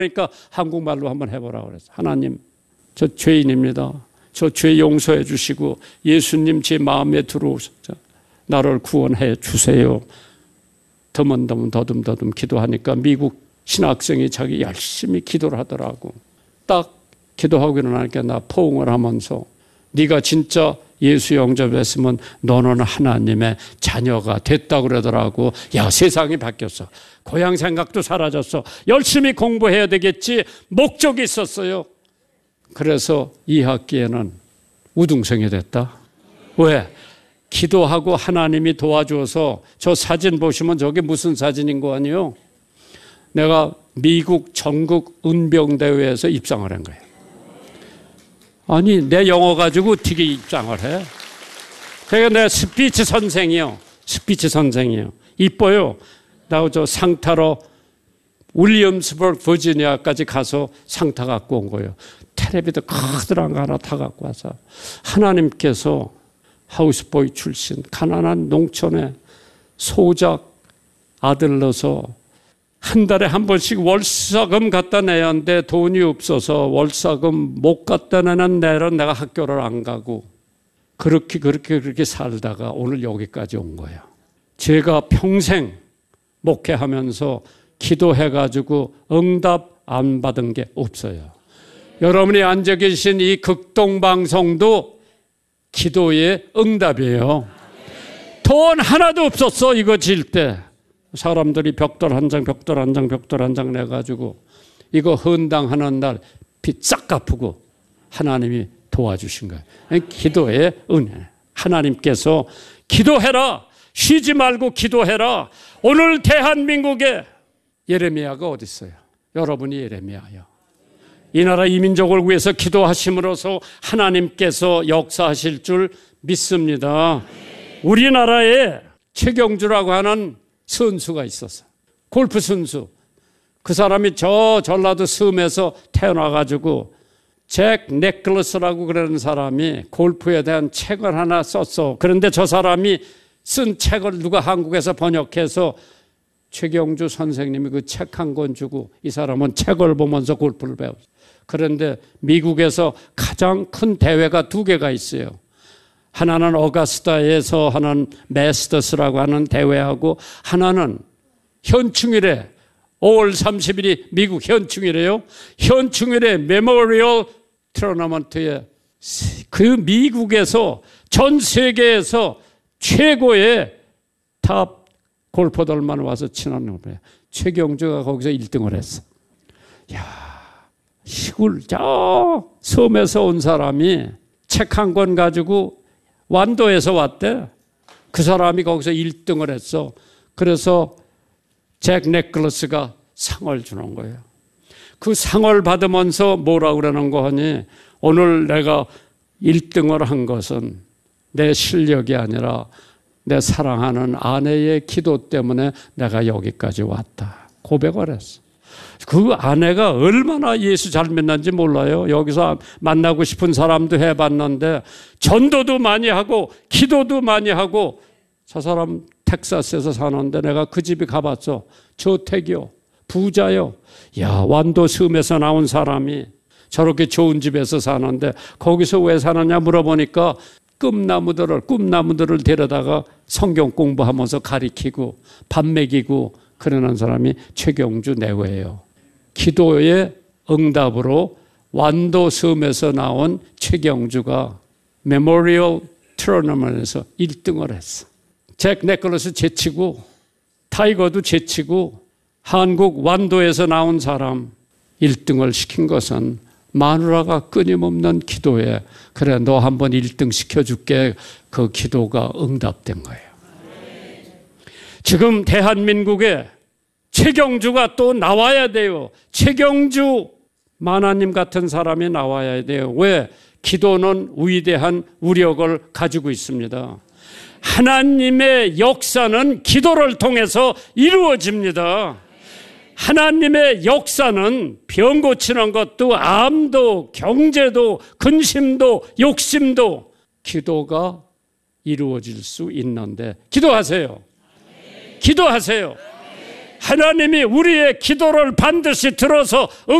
그러니까 한국말로 한번 해보라고 그랬어요. 하나님, 저 죄인입니다. 저 죄 용서해 주시고 예수님 제 마음에 들어오셔서 나를 구원해 주세요. 더듬더듬 기도하니까 미국 신학생이 자기 열심히 기도를 하더라고. 딱 기도하고 일어나니까 나 포옹을 하면서 네가 진짜 예수 영접했으면 너는 하나님의 자녀가 됐다 그러더라고. 야, 세상이 바뀌었어. 고향 생각도 사라졌어. 열심히 공부해야 되겠지. 목적이 있었어요. 그래서 2학기에는 우등생이 됐다. 왜? 기도하고 하나님이 도와줘서 저 사진 보시면 저게 무슨 사진인 거 아니에요? 내가 미국 전국 은병대회에서 입상을 한 거예요. 아니, 내 영어 가지고 어떻게 입상을 해? 그러니까 내 스피치 선생이요. 이뻐요. 나 저 상 타러 윌리엄스버그 버지니아까지 가서 상 타 갖고 온 거예요. 텔레비도 커다란 거 하나 타 갖고 와서 하나님께서 하우스보이 출신 가난한 농촌에 소작 아들 넣어서 한 달에 한 번씩 월사금 갖다 내야 하는데 돈이 없어서 월사금 못 갖다 내는 내로 내가 학교를 안 가고 그렇게 살다가 오늘 여기까지 온 거예요. 제가 평생 목회하면서 기도해가지고 응답 안 받은 게 없어요. 여러분이 앉아 계신 이 극동방송도 기도의 응답이에요. 돈 하나도 없었어. 이거 질 때 사람들이 벽돌 한 장 내가지고 이거 헌당하는 날 빚 싹 갚고 하나님이 도와주신 거예요. 기도의 은혜. 하나님께서 기도해라. 쉬지 말고 기도해라. 오늘 대한민국에 예레미야가 어디 있어요? 여러분이 예레미야예요. 이 나라 이 민족을 위해서 기도하심으로써 하나님께서 역사하실 줄 믿습니다. 우리나라에 최경주라고 하는 선수가 있었어요. 골프 선수. 그 사람이 저 전라도 섬에서 태어나가지고 잭 네클러스라고 그러는 사람이 골프에 대한 책을 하나 썼어. 그런데 저 사람이 쓴 책을 누가 한국에서 번역해서 최경주 선생님이 그 책 한 권 주고 이 사람은 책을 보면서 골프를 배웠어요. 그런데 미국에서 가장 큰 대회가 2개가 있어요. 하나는 어가스타에서 하는 메스터스라고 하는 대회하고 하나는 현충일에 5월 30일이 미국 현충일이에요. 현충일에 메모리얼 토너먼트에 그 미국에서 전 세계에서 최고의 탑 골퍼들만 와서 치는 거예요. 최경주가 거기서 1등을 했어. 야, 시골 저 섬에서 온 사람이 책 한 권 가지고 완도에서 왔대. 그 사람이 거기서 1등을 했어. 그래서 잭 네클러스가 상을 주는 거예요. 그 상을 받으면서 뭐라 그러는 거 하니 오늘 내가 1등을 한 것은 내 실력이 아니라 내 사랑하는 아내의 기도 때문에 내가 여기까지 왔다. 고백을 했어. 그 아내가 얼마나 예수 잘 믿는지 몰라요. 여기서 만나고 싶은 사람도 해봤는데 전도도 많이 하고 기도도 많이 하고 저 사람 텍사스에서 사는데 내가 그 집에 가봤어. 저택이요. 부자요. 야, 완도 섬에서 나온 사람이 저렇게 좋은 집에서 사는데 거기서 왜 사느냐 물어보니까 꿈나무들을 데려다가 성경 공부하면서 가리키고 밥 먹이고 그러는 사람이 최경주 내외예요. 기도의 응답으로 완도 섬에서 나온 최경주가 메모리얼 토너먼트에서 1등을 했어. 잭 네클러스 제치고 타이거도 제치고 한국 완도에서 나온 사람 1등을 시킨 것은 마누라가 끊임없는 기도에 그래 너 한번 1등 시켜줄게 그 기도가 응답된 거예요. 지금 대한민국에 최경주가 또 나와야 돼요. 최경주 만화님 같은 사람이 나와야 돼요. 왜? 기도는 위대한 우력을 가지고 있습니다. 하나님의 역사는 기도를 통해서 이루어집니다. 하나님의 역사는 병 고치는 것도 암도 경제도 근심도 욕심도 기도가 이루어질 수 있는데 기도하세요. 기도하세요. 하나님이 우리의 기도를 반드시 들어서